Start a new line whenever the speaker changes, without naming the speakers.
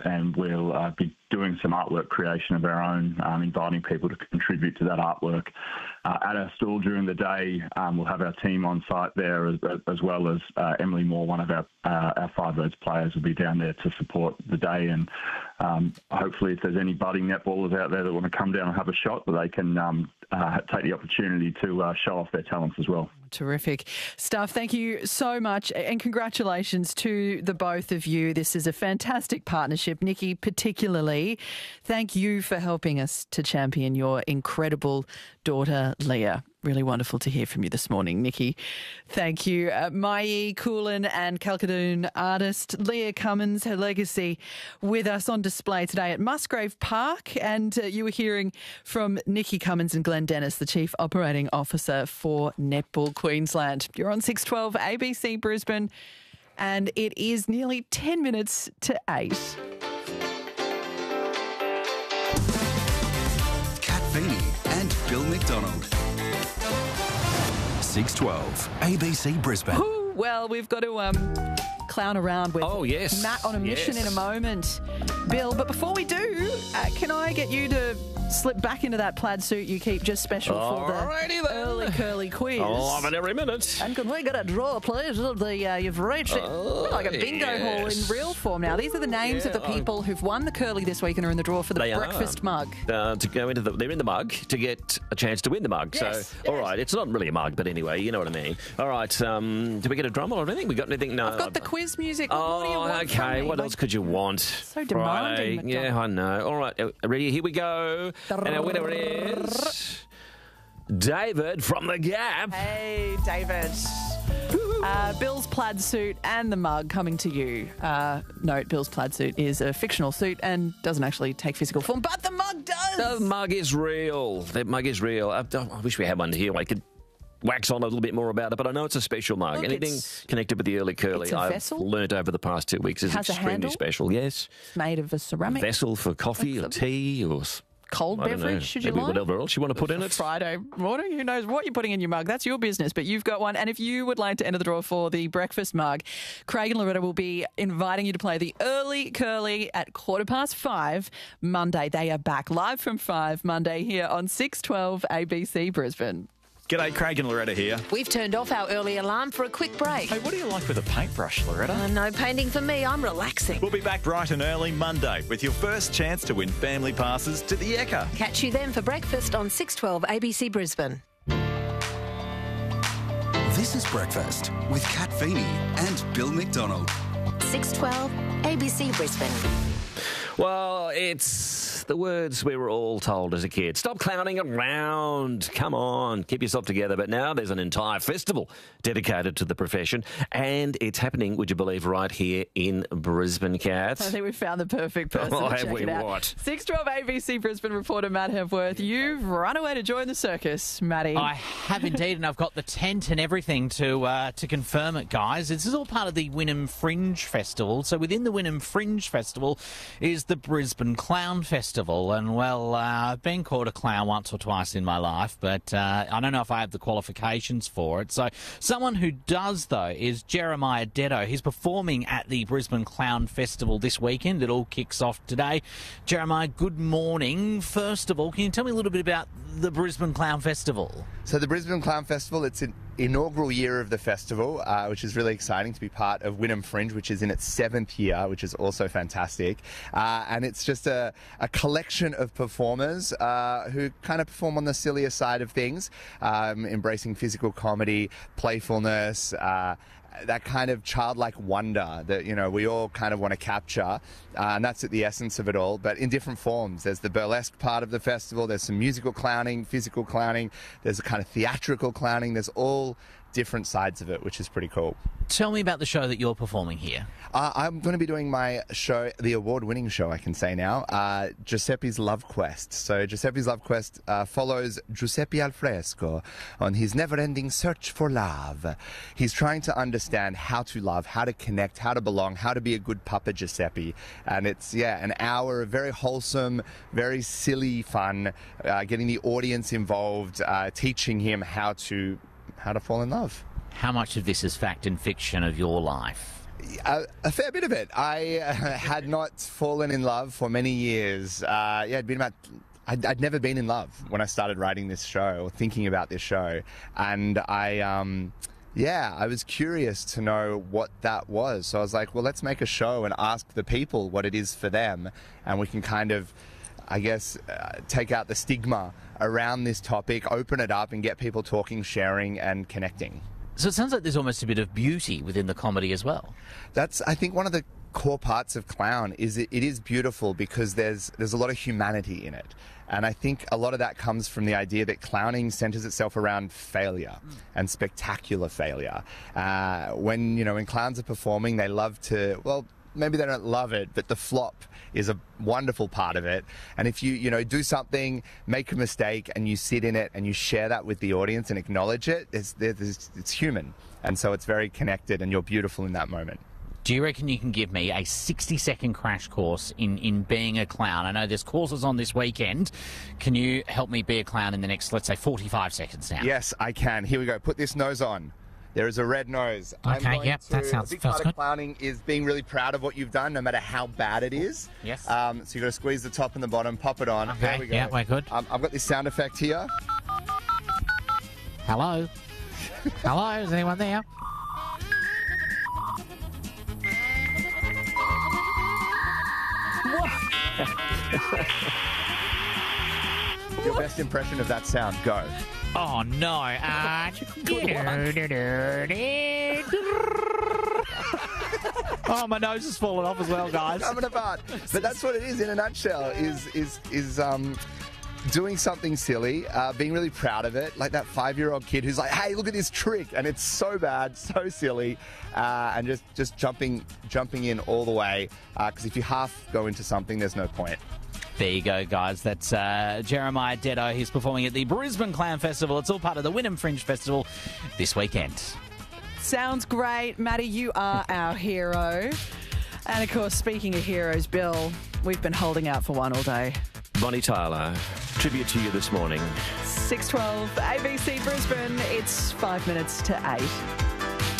and we'll be doing some artwork creation of our own, inviting people to contribute to that artwork. At our stall during the day, we'll have our team on site there, as well as Emily Moore, one of our Firebirds players, will be down there to support the day. And hopefully, if there's any budding netballers out there that want to come down and have a shot, that they can take the opportunity to show off their talents as well.
Terrific stuff. Thank you so much, and congratulations to the both of you. This is a fantastic partnership. Nikki, particularly, thank you for helping us to champion your incredible daughter, Leah. Really wonderful to hear from you this morning, Nikki. Thank you. Maie Coolin and Calcadoon artist Leah Cummins, her legacy with us on display today at Musgrave Park. And you were hearing from Nikki Cummins and Glenn Dennis, the Chief Operating Officer for Netball Queensland. You're on 612 ABC Brisbane, and it is nearly 10 minutes to 8.
Kat Feeney and Bill McDonald. 612 ABC Brisbane.
Ooh, well, we've got to clown around with Matt on a mission in a moment, Bill. But before we do, can I get you to slip back into that plaid suit you keep just special for the early curly quiz?
Oh, I'm at every minute.
And can we get a draw, please? You've reached it like a bingo hall in real form now. These are the names of the people who've won the curly this week and are in the draw for the breakfast mug.
To go into they're in the mug to get a chance to win the mug.
Yes,
so, all right, it's not really a mug, but anyway, you know what I mean. All right, do we get a drum or anything? We got anything? No.
I've got the quiz music. What do you want from me?
What else could you want?
So demanding.
Friday. Yeah, I know. All right, ready? Here we go. And our winner is David from The Gap.
Hey, David. Bill's plaid suit and the mug coming to you. Note, Bill's plaid suit is a fictional suit and doesn't actually take physical form, but the mug does.
The mug is real. The mug is real. I wish we had one here. I could wax on a little bit more about it, but I know it's a special mug.
Look,
anything connected with the early curly,
it's a vessel?
I've learnt over the past 2 weeks, is extremely special. Yes.
It's made of a ceramic
vessel for coffee or tea or
cold beverage, should you like?
Whatever else you want to put in it.
Friday morning, who knows what you're putting in your mug. That's your business, but you've got one. And if you would like to enter the draw for the breakfast mug, Craig and Loretta will be inviting you to play the early curly at 5:15 Monday. They are back live from 5 Monday here on 612 ABC Brisbane.
G'day, Craig and Loretta here.
We've turned off our early alarm for a quick break.
Hey, what do you like with a paintbrush, Loretta?
No painting for me, I'm relaxing.
We'll be back bright and early Monday with your first chance to win family passes to the Ekka.
Catch you then for breakfast on 612 ABC Brisbane.
This is Breakfast with Kat Feeney and Bill McDonald.
612 ABC Brisbane.
Well, it's the words we were all told as a kid. Stop clowning around. Come on, keep yourself together. But now there's an entire festival dedicated to the profession, and it's happening, would you believe, right here in Brisbane, Kat.
I think we found the perfect person to check it out.
What?
612 ABC Brisbane reporter Matt Hepworth. You've run away to join the circus, Matty.
I have indeed, and I've got the tent and everything to confirm it, guys. This is all part of the Wynnum Fringe Festival. So within the Wynnum Fringe Festival is the Brisbane Clown Festival. And, well, I've been called a clown once or twice in my life, but I don't know if I have the qualifications for it. So someone who does, though, is Jeremiah Detto. He's performing at the Brisbane Clown Festival this weekend. It all kicks off today. Jeremiah, good morning. First of all, can you tell me a little bit about the Brisbane Clown Festival?
So the Brisbane Clown Festival, it's an inaugural year of the festival, which is really exciting to be part of Wynnum Fringe, which is in its 7th year, which is also fantastic. And it's just a collection of performers who kind of perform on the sillier side of things, embracing physical comedy, playfulness, that kind of childlike wonder that, you know, we all kind of want to capture. And that's at the essence of it all, but in different forms. There's the burlesque part of the festival. There's some musical clowning, physical clowning. There's a kind of theatrical clowning. There's all different sides of it, which is pretty cool.
Tell me about the show that you're performing here.
I'm going to be doing my show, the award-winning show, I can say now, Giuseppe's Love Quest. So Giuseppe's Love Quest follows Giuseppe Alfresco on his never-ending search for love. He's trying to understand how to love, how to connect, how to belong, how to be a good Papa Giuseppe. And it's, an hour of very wholesome, very silly fun, getting the audience involved, teaching him how to fall in love.
How much of this is fact and fiction of your life?
A fair bit of it. I had not fallen in love for many years. I'd never been in love when I started writing this show or thinking about this show. And I was curious to know what that was. So I was like, well, let's make a show and ask the people what it is for them. And we can kind of, I guess, take out the stigma around this topic, open it up and get people talking, sharing and connecting.
So it sounds like there's almost a bit of beauty within the comedy as well.
That's, I think, one of the core parts of Clown is it is beautiful because there's a lot of humanity in it. And I think a lot of that comes from the idea that clowning centers itself around failure and spectacular failure. When clowns are performing, they love to, well, maybe they don't love it, but the flop is a wonderful part of it. And if you do something, make a mistake, and you sit in it and you share that with the audience and acknowledge it, it's human. And so it's very connected and you're beautiful in that moment.
Do you reckon you can give me a 60-second crash course in being a clown? I know there's courses on this weekend. Can you help me be a clown in the next, let's say, 45 seconds now?
Yes, I can. Here we go. Put this nose on. There is a red nose.
Okay, yep, that sounds
a big
feels
part
good.
of clowning is being really proud of what you've done, no matter how bad it is.
Yes.
So you've got to squeeze the top and the bottom, pop it on.
Okay,
there we go.
yeah, we're good.
I've got this sound effect here.
Hello? Hello? Is anyone there?
Your best impression of that sound, go.
Oh, no. Oh, my nose has fallen off as well, guys.
Coming apart. But that's what it is in a nutshell, is doing something silly, being really proud of it, like that 5-year-old kid who's like, hey, look at this trick, and it's so bad, so silly, and just jumping in all the way, because if you half go into something, there's no point.
There you go, guys. That's Jeremiah Detto. He's performing at the Brisbane Clown Festival. It's all part of the Wynnum Fringe Festival this weekend.
Sounds great. Maddie, you are our hero. And, of course, speaking of heroes, Bill, we've been holding out for one all day.
Bonnie Tyler, tribute to you this morning.
6:12 ABC Brisbane. It's 5 minutes to 8.